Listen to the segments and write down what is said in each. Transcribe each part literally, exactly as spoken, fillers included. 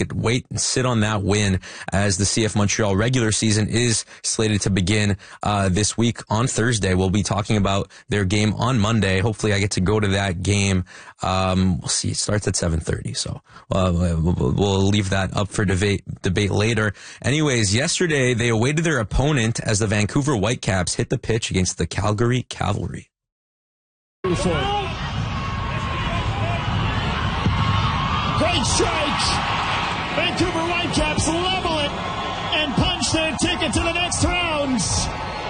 could wait and sit on that win as the C F Montreal regular season is slated to begin uh, this week on Thursday. We'll be talking about their game on Monday. Hopefully I get to go to that game. Um, we'll see. It starts at seven thirty, so uh, we'll, we'll leave that up for debate, debate later. Anyways, yesterday they awaited their opponent as the Vancouver Whitecaps hit the pitch against the Calgary Cavalry. Great strikes! Vancouver Whitecaps level it and punch their ticket to the next rounds.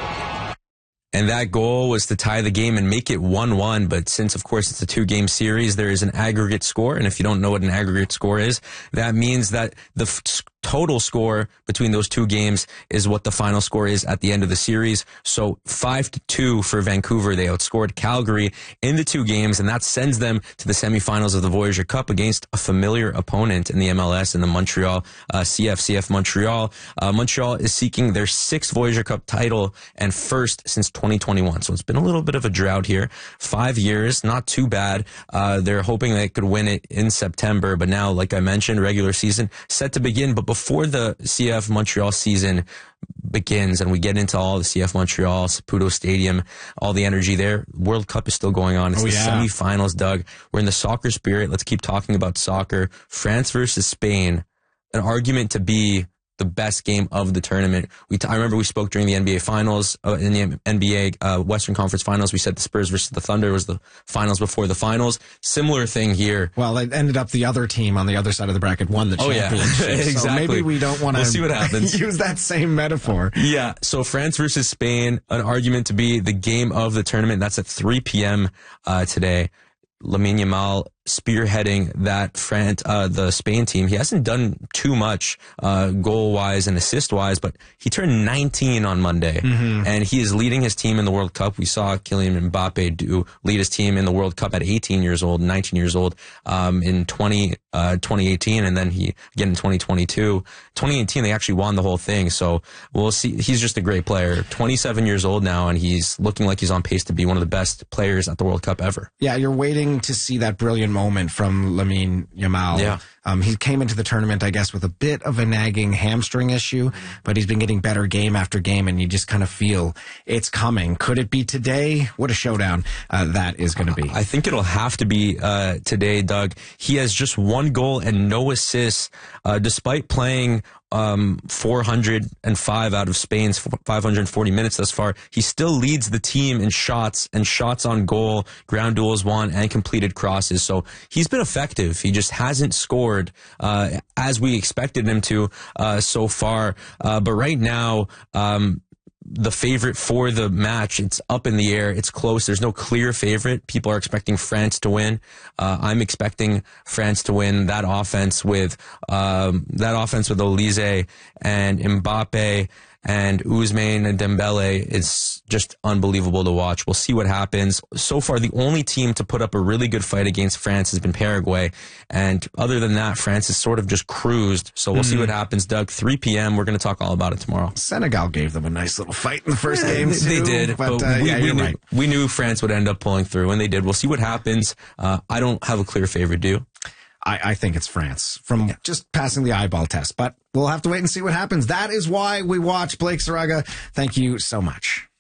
And that goal was to tie the game and make it one one. But since, of course, it's a two-game series, there is an aggregate score. And if you don't know what an aggregate score is, that means that the f- total score between those two games is what the final score is at the end of the series. So five to two for Vancouver. They outscored Calgary in the two games, and that sends them to the semifinals of the Voyager Cup against a familiar opponent in the M L S in the Montreal uh, C F C F Montreal. Uh, Montreal is seeking their sixth Voyager Cup title and first since twenty twenty-one. So it's been a little bit of a drought here. Five years, not too bad. Uh, they're hoping they could win it in September, but now, like I mentioned, regular season set to begin. But before the C F Montreal season begins and we get into all the C F Montreal, Saputo Stadium, all the energy there, World Cup is still going on. It's oh, the yeah. semifinals, Doug. We're in the soccer spirit. Let's keep talking about soccer. France versus Spain, an argument to be the best game of the tournament. We t- I remember we spoke during the N B A finals, uh, in the N B A uh, Western Conference finals. We said the Spurs versus the Thunder was the finals before the finals. Similar thing here. Well, it ended up the other team on the other side of the bracket won the oh, championship. Yeah. Exactly. So maybe we don't want to we'll see what happens. use that same metaphor. Yeah. So France versus Spain, an argument to be the game of the tournament. That's at three p.m. Uh, today. Lamine Yamal spearheading that France, uh, the Spain team. He hasn't done too much, uh, goal-wise and assist-wise, but he turned nineteen on Monday, mm-hmm. and he is leading his team in the World Cup. We saw Kylian Mbappe do lead his team in the World Cup at eighteen years old, nineteen years old, um, in twenty, uh, twenty eighteen, and then he, again in twenty twenty-two. twenty eighteen, they actually won the whole thing, so we'll see. He's just a great player. twenty-seven years old now, and he's looking like he's on pace to be one of the best players at the World Cup ever. Yeah, you're waiting to see that brilliant moment from Lamine Yamal. Yeah. Um, he came into the tournament, I guess, with a bit of a nagging hamstring issue, but he's been getting better game after game, and you just kind of feel it's coming. Could it be today? What a showdown uh, that is going to be. I think it'll have to be uh, today, Doug. He has just one goal and no assists, uh, despite playing Um, four hundred five out of Spain's five hundred forty minutes thus far. He still leads the team in shots and shots on goal, ground duels won, and completed crosses. So he's been effective. He just hasn't scored uh, as we expected him to uh, so far. Uh, but right now, um, the favorite for the match, it's up in the air. It's close. There's no clear favorite. People are expecting France to win. Uh, I'm expecting France to win. That offense with, um, that offense with Olise and Mbappe and Ousmane and Dembele is just unbelievable to watch. We'll see what happens. So far, the only team to put up a really good fight against France has been Paraguay. And other than that, France has sort of just cruised. So we'll mm-hmm. see what happens, Doug. three p.m. We're going to talk all about it tomorrow. Senegal gave them a nice little fight in the first yeah, game, they, too. They did. But, but uh, we, yeah, we you're knew, right. We knew France would end up pulling through, and they did. We'll see what happens. Uh, I don't have a clear favorite, do you? I, I think it's France from yeah. just passing the eyeball test, but we'll have to wait and see what happens. That is why we watch. Blake Saraga, thank you so much.